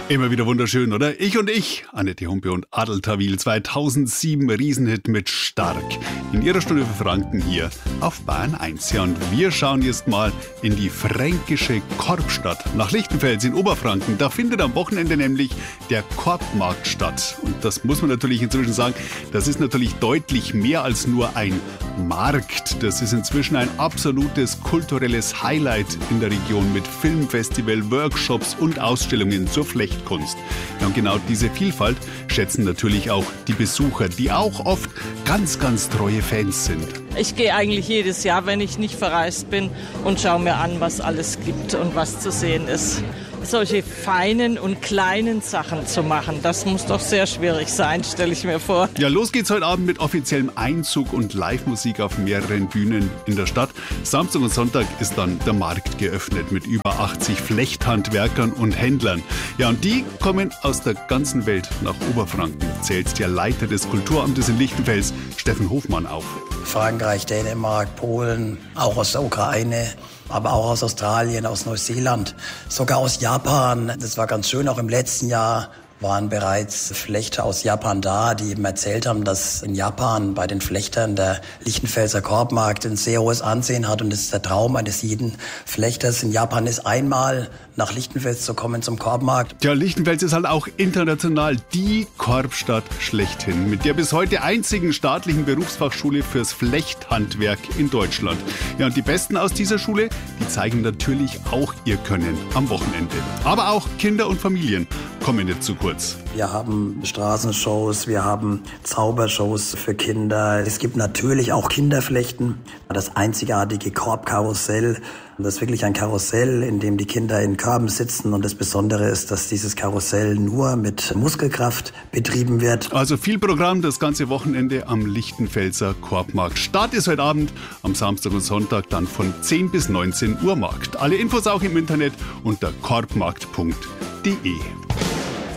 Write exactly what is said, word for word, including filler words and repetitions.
Immer wieder wunderschön, oder? Ich und ich, Annette Humpe und Adel Tawil, zweitausendsieben Riesenhit mit Stark. In ihrer Stunde für Franken hier auf Bayern eins. Ja, und wir schauen jetzt mal in die fränkische Korbstadt nach Lichtenfels in Oberfranken. Da findet am Wochenende nämlich der Korbmarkt statt. Und das muss man natürlich inzwischen sagen, das ist natürlich deutlich mehr als nur ein Markt. Das ist inzwischen ein absolutes kulturelles Highlight in der Region mit Filmfestival, Workshops und Ausstellungen zur Flechtkunst. Ja, und genau diese Vielfalt schätzen natürlich auch die Besucher, die auch oft ganz, ganz treue Fans sind. Ich gehe eigentlich jedes Jahr, wenn ich nicht verreist bin, und schaue mir an, was alles gibt und was zu sehen ist. Solche feinen und kleinen Sachen zu machen, das muss doch sehr schwierig sein, stelle ich mir vor. Ja, los geht's heute Abend mit offiziellem Einzug und Live-Musik auf mehreren Bühnen in der Stadt. Samstag und Sonntag ist dann der Markt geöffnet mit über achtzig Flechthandwerkern und Händlern. Ja, und die kommen aus der ganzen Welt nach Oberfranken, zählt der Leiter des Kulturamtes in Lichtenfels, Steffen Hofmann, auf. Frankreich, Dänemark, Polen, auch aus der Ukraine, aber auch aus Australien, aus Neuseeland, sogar aus Japan. Das war ganz schön, auch im letzten Jahr waren bereits Flechter aus Japan da, die eben erzählt haben, dass in Japan bei den Flechtern der Lichtenfelser Korbmarkt ein sehr hohes Ansehen hat und es ist der Traum eines jeden Flechters in Japan ist, einmal nach Lichtenfels zu kommen zum Korbmarkt. Ja, Lichtenfels ist halt auch international die Korbstadt schlechthin, mit der bis heute einzigen staatlichen Berufsfachschule fürs Flechthandwerk in Deutschland. Ja, und die Besten aus dieser Schule, die zeigen natürlich auch ihr Können am Wochenende. Aber auch Kinder und Familien kommen nicht zu kurz. Wir haben Straßenshows, wir haben Zaubershows für Kinder. Es gibt natürlich auch Kinderflechten. Das einzigartige Korbkarussell. Das ist wirklich ein Karussell, in dem die Kinder in Körben sitzen. Und das Besondere ist, dass dieses Karussell nur mit Muskelkraft betrieben wird. Also viel Programm das ganze Wochenende am Lichtenfelser Korbmarkt. Start ist heute Abend, am Samstag und Sonntag dann von zehn bis neunzehn Uhr Markt. Alle Infos auch im Internet unter korbmarkt punkt de.